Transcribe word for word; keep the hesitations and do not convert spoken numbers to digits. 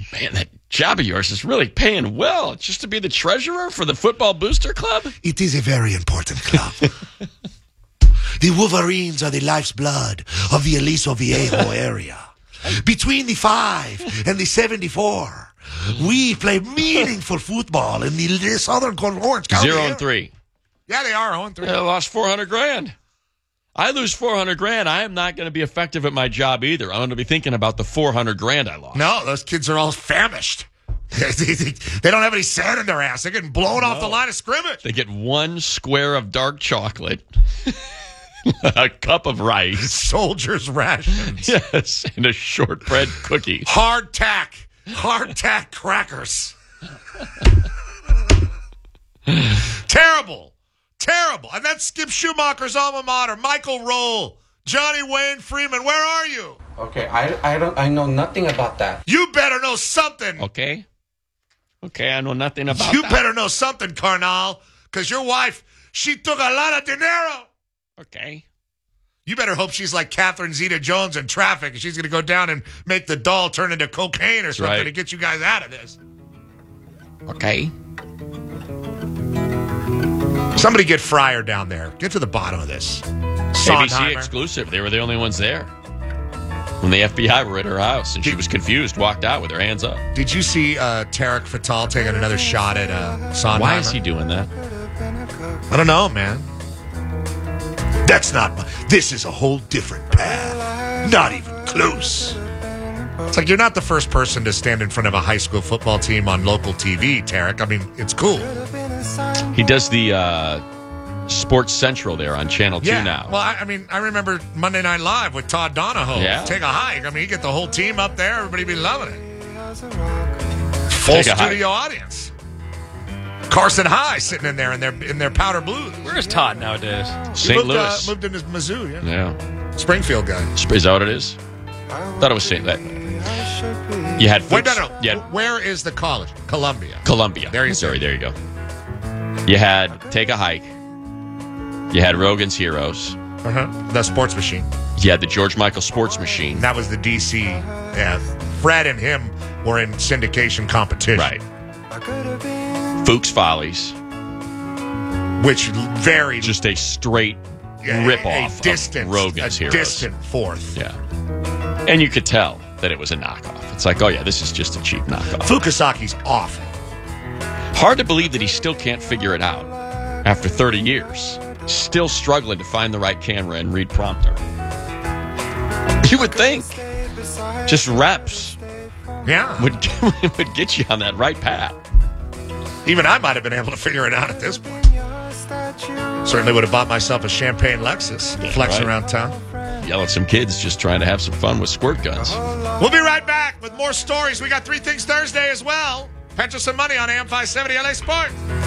Man, that job of yours is really paying well. Just to be the treasurer for the Football Booster Club? It is a very important club. The Wolverines are the life's blood of the Aliso Viejo area. Between the five and the seventy-four, we play meaningful football in the Southern Orange County. Zero and three. Yeah, they are zero and three. I lost four hundred grand. I lose four hundred grand. I am not going to be effective at my job either. I'm going to be thinking about the four hundred grand I lost. No, those kids are all famished. They don't have any sand in their ass. They're getting blown no. off the line of scrimmage. They get one square of dark chocolate, a cup of rice, soldier's rations. Yes, and a shortbread cookie. Hardtack. Hardtack crackers. Terrible. Terrible. And that's Skip Schumacher's alma mater, Michael Roll, Johnny Wayne Freeman. Where are you? Okay, I, I don't I know nothing about that. You better know something. Okay. Okay, I know nothing about you that. You better know something, Carnal, because your wife, she took a lot of dinero. Okay. You better hope she's like Catherine Zeta-Jones in Traffic, and she's going to go down and make the doll turn into cocaine or something right. to get you guys out of this. Okay. Somebody get Fryer down there. Get to the bottom of this. A B C exclusive. They were the only ones there. When the F B I were at her house, and did, she was confused, walked out with her hands up. Did you see uh, Tarek Fatal taking another shot at uh, Sondheimer? Why is he doing that? I don't know, man. That's not my... This is a whole different path. Not even close. It's like you're not the first person to stand in front of a high school football team on local T V, Tarek. I mean, it's cool. He does the uh, Sports Central there on Channel yeah. two now. Well, I, I mean, I remember Monday Night Live with Todd Donahoe. Yeah. Take a hike. I mean, you get the whole team up there. Everybody be loving it. Full Take a studio hike. Audience. Carson High sitting in there in their in their powder blues. Where's Todd nowadays? Saint moved, Louis. Uh, moved into Mizzou, yeah. Yeah. Springfield guy. Is that what it is? Thought it was Saint Louis. You had Wait, no, no. You had Where is the college? Columbia. Columbia. There you Sorry, there you go. You had Take a Hike. You had Rogan's Heroes. Uh-huh. The Sports Machine. You had the George Michael Sports Machine. That was the D C. Yeah. Fred and him were in syndication competition. Right. Fuchs Follies. Which very... Just a straight yeah, rip-off a distant, of Rogan's a Heroes. distant fourth. Yeah. And you could tell that it was a knockoff. It's like, oh yeah, this is just a cheap knockoff. Fukasaki's awful. Hard to believe that he still can't figure it out after thirty years. Still struggling to find the right camera and read prompter. You would think just reps yeah. would, would get you on that right path. Even I might have been able to figure it out at this point. Certainly would have bought myself a champagne Lexus, yeah, flex right. around town. Yell at some kids just trying to have some fun with squirt guns. We'll be right back with more stories. We got Three Things Thursday as well. Pencil some money on A M five seventy L A Sports.